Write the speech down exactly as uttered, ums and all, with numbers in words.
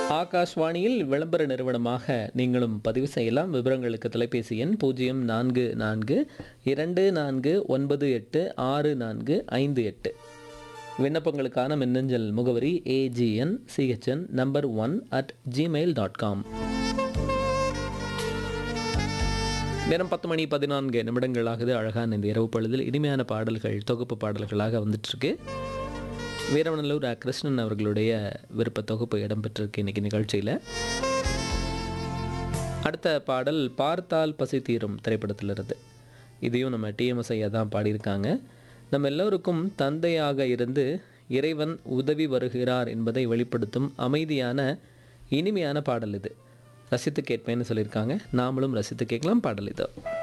ஆகாஷ்வாணியில் விளம்பர நிறுவனமாக நீங்களும் பதிவு செய்யலாம். விவரங்களுக்கு தொலைபேசி எண் பூஜ்ஜியம் நான்கு நான்கு இரண்டு நான்கு ஒன்பது எட்டு ஆறு நான்கு ஐந்து எட்டு. விண்ணப்பங்களுக்கான மின்னஞ்சல் முகவரி AGN CHN number one at Gmail dot com. நேரம் பத்து மணி பதினான்கு நிமிடங்களாகுது. அழகான இந்த இரவு பொழுதில் இனிமையான பாடல்கள் தொகுப்பு பாடல்களாக வந்துட்டுருக்கு. வீரவநல்லூர் அ கிருஷ்ணன் அவர்களுடைய விருப்ப தொகுப்பு இடம்பெற்றிருக்கு இன்னைக்கு நிகழ்ச்சியில். அடுத்த பாடல் பார்த்தால் பசி தீரும் திரைப்படத்திலிருந்து. இதையும் நம்ம டிஎம்எஸ் ஐயா தான் பாடியிருக்காங்க. நம்ம எல்லோருக்கும் தந்தையாக இருந்து இறைவன் உதவி வருகிறார் என்பதை வெளிப்படுத்தும் அமைதியான இனிமையான பாடல் இது. ரசித்து கேட்பேன்னு சொல்லியிருக்காங்க. நாமளும் ரசித்து கேட்கலாம். பாடல் இதோ.